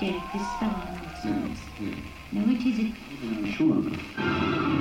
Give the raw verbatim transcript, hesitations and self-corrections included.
Derek, this spell on words. Yeah, yeah. Now, which is it? I'm sure.